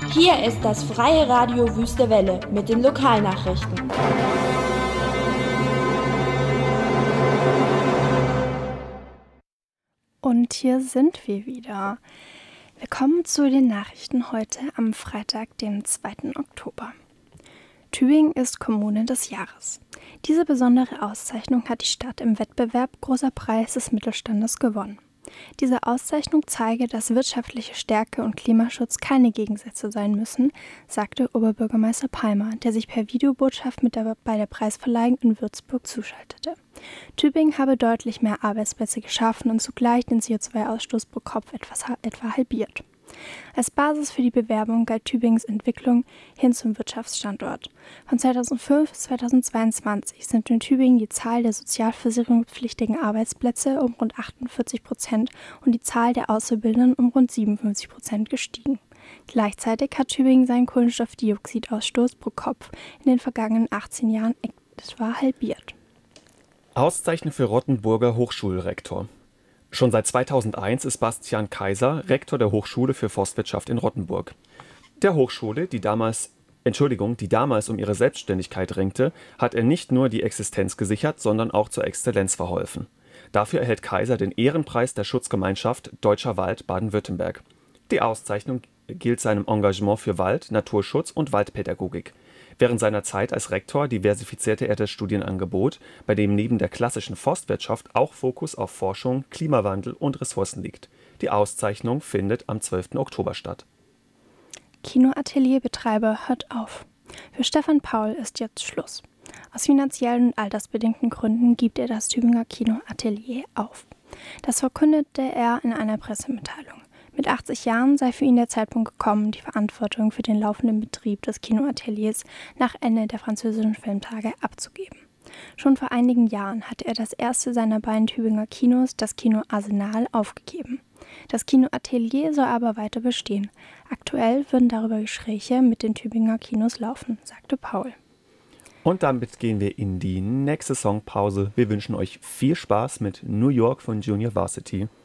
Hier ist das Freie Radio Wüste Welle mit den Lokalnachrichten. Und hier sind wir wieder. Wir kommen zu den Nachrichten heute am Freitag, dem 2. Oktober. Tübingen ist Kommune des Jahres. Diese besondere Auszeichnung hat die Stadt im Wettbewerb Großer Preis des Mittelstandes gewonnen. Diese Auszeichnung zeige, dass wirtschaftliche Stärke und Klimaschutz keine Gegensätze sein müssen, sagte Oberbürgermeister Palmer, der sich per Videobotschaft bei der Preisverleihung in Würzburg zuschaltete. Tübingen habe deutlich mehr Arbeitsplätze geschaffen und zugleich den CO2-Ausstoß pro Kopf etwa halbiert. Als Basis für die Bewerbung galt Tübingens Entwicklung hin zum Wirtschaftsstandort. Von 2005 bis 2022 sind in Tübingen die Zahl der sozialversicherungspflichtigen Arbeitsplätze um rund 48% und die Zahl der Auszubildenden um rund 57% gestiegen. Gleichzeitig hat Tübingen seinen Kohlenstoffdioxidausstoß pro Kopf in den vergangenen 18 Jahren etwa halbiert. Auszeichnung für Rottenburger Hochschulrektor. Schon seit 2001 ist Bastian Kaiser Rektor der Hochschule für Forstwirtschaft in Rottenburg. Der Hochschule, die damals um ihre Selbstständigkeit ringte, hat er nicht nur die Existenz gesichert, sondern auch zur Exzellenz verholfen. Dafür erhält Kaiser den Ehrenpreis der Schutzgemeinschaft Deutscher Wald Baden-Württemberg. Die Auszeichnung gilt seinem Engagement für Wald, Naturschutz und Waldpädagogik. Während seiner Zeit als Rektor diversifizierte er das Studienangebot, bei dem neben der klassischen Forstwirtschaft auch Fokus auf Forschung, Klimawandel und Ressourcen liegt. Die Auszeichnung findet am 12. Oktober statt. Kinoatelierbetreiber hört auf. Für Stefan Paul ist jetzt Schluss. Aus finanziellen und altersbedingten Gründen gibt er das Tübinger Kinoatelier auf. Das verkündete er in einer Pressemitteilung. Mit 80 Jahren sei für ihn der Zeitpunkt gekommen, die Verantwortung für den laufenden Betrieb des Kinoateliers nach Ende der französischen Filmtage abzugeben. Schon vor einigen Jahren hatte er das erste seiner beiden Tübinger Kinos, das Kino Arsenal, aufgegeben. Das Kinoatelier soll aber weiter bestehen. Aktuell würden darüber Gespräche mit den Tübinger Kinos laufen, sagte Paul. Und damit gehen wir in die nächste Songpause. Wir wünschen euch viel Spaß mit New York von Junior Varsity.